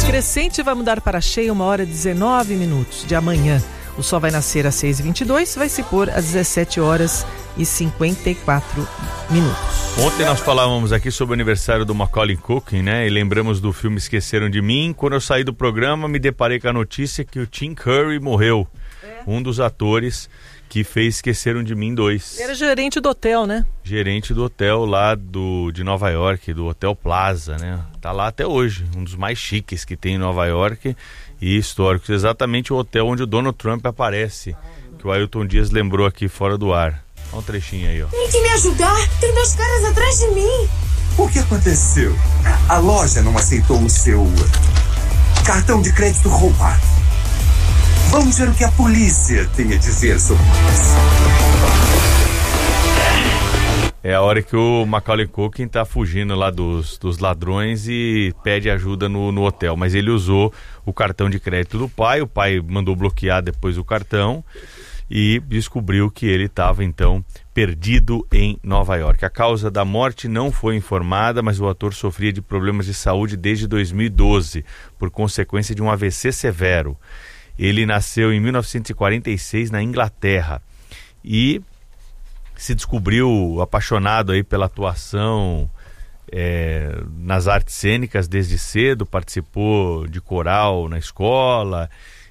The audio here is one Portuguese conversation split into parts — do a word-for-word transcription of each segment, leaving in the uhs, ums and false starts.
crescente vai mudar para cheia uma hora e dezenove minutos de amanhã. O sol vai nascer às seis e vinte e dois, vai se pôr às dezessete horas e cinquenta e quatro minutos. Ontem nós falávamos aqui sobre o aniversário do Macaulay Culkin, né? E lembramos do filme Esqueceram de Mim. Quando eu saí do programa, me deparei com a notícia que o Tim Curry morreu. É. Um dos atores que fez Esqueceram de Mim dois. Era gerente do hotel, né? Gerente do hotel lá do, de Nova York, do Hotel Plaza, né? Tá lá até hoje, um dos mais chiques que tem em Nova York e históricos. Exatamente o hotel onde o Donald Trump aparece, que o Ailton Dias lembrou aqui fora do ar. Olha um trechinho aí, ó. Tente me ajudar, tem dois caras atrás de mim. O que aconteceu? A loja não aceitou o seu cartão de crédito roubado. Vamos ver o que a polícia tem a dizer sobre isso. É a hora que o Macaulay Culkin tá fugindo lá dos, dos ladrões e pede ajuda no, no hotel. Mas ele usou o cartão de crédito do pai, o pai mandou bloquear depois o cartão e descobriu que ele estava então perdido em Nova York. A causa da morte não foi informada, mas o ator sofria de problemas de saúde desde dois mil e doze, por consequência de um A V C severo. Ele nasceu em mil novecentos e quarenta e seis na Inglaterra e se descobriu apaixonado aí pela atuação é, nas artes cênicas desde cedo, participou de coral na escola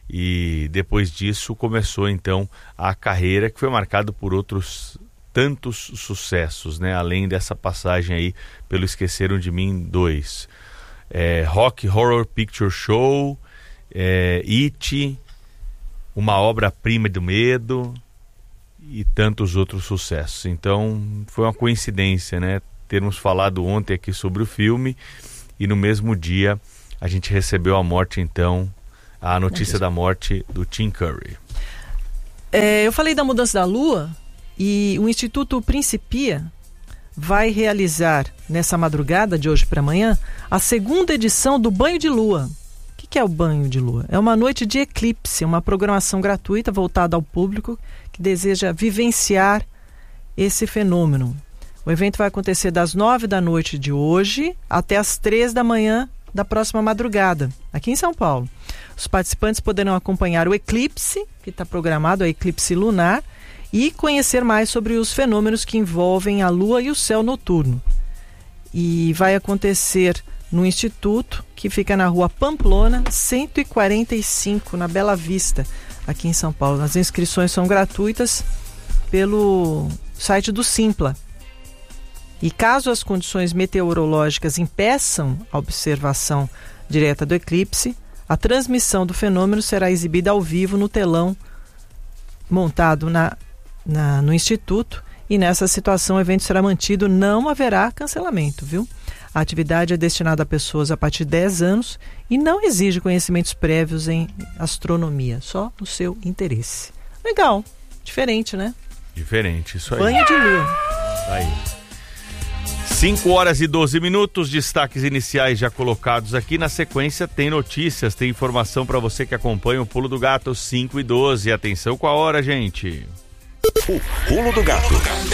e depois disso começou então a carreira que foi marcada por outros tantos sucessos, né? Além dessa passagem aí pelo Esqueceram de Mim dois. É, Rock Horror Picture Show, É, It, Uma Obra-Prima do Medo e tantos outros sucessos. Então foi uma coincidência, né, termos falado ontem aqui sobre o filme e no mesmo dia a gente recebeu a morte, então a notícia da morte do Tim Curry. É, eu falei da mudança da lua e o Instituto Principia vai realizar nessa madrugada de hoje para amanhã a segunda edição do Banho de Lua. O que é o Banho de Lua? É uma noite de eclipse, uma programação gratuita voltada ao público que deseja vivenciar esse fenômeno. O evento vai acontecer das nove da noite de hoje até as três da manhã da próxima madrugada, aqui em São Paulo. Os participantes poderão acompanhar o eclipse, que está programado, o eclipse lunar, e conhecer mais sobre os fenômenos que envolvem a lua e o céu noturno. E vai acontecer no Instituto, que fica na rua Pamplona, cento e quarenta e cinco, na Bela Vista, aqui em São Paulo. As inscrições são gratuitas pelo site do Simpla. E caso as condições meteorológicas impeçam a observação direta do eclipse, a transmissão do fenômeno será exibida ao vivo no telão montado na, na, no Instituto, e nessa situação o evento será mantido, não haverá cancelamento, viu? A atividade é destinada a pessoas a partir de dez anos e não exige conhecimentos prévios em astronomia, só no seu interesse. Legal, diferente, né? Diferente, isso aí. Banho de lua. Aí. cinco horas e doze minutos, destaques iniciais já colocados aqui. Na sequência tem notícias, tem informação para você que acompanha o Pulo do Gato cinco e doze. Atenção com a hora, gente. O Pulo do Gato.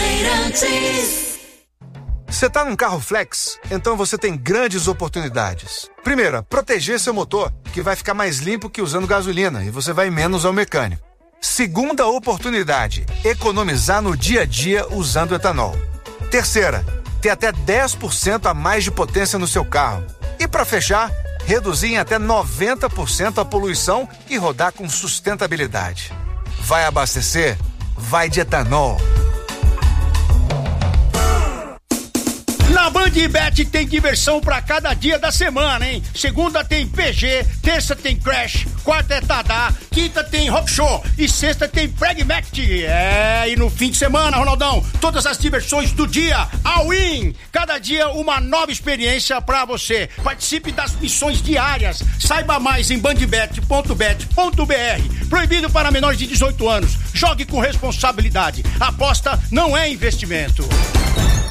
Você tá num carro flex? Então você tem grandes oportunidades. Primeira, proteger seu motor, que vai ficar mais limpo que usando gasolina e você vai menos ao mecânico. Segunda oportunidade, economizar no dia a dia usando etanol. Terceira, ter até dez por cento a mais de potência no seu carro. E para fechar, reduzir em até noventa por cento a poluição e rodar com sustentabilidade. Vai abastecer? Vai de etanol. Na Bandbet tem diversão pra cada dia da semana, hein? Segunda tem P G, terça tem Crash, quarta é Tadá, quinta tem Rock Show e sexta tem Pragmatic. É, e no fim de semana, Ronaldão, todas as diversões do dia, all-in. Cada dia uma nova experiência pra você. Participe das missões diárias. Saiba mais em bandbet ponto bet ponto b r. Proibido para menores de dezoito anos. Jogue com responsabilidade. Aposta não é investimento.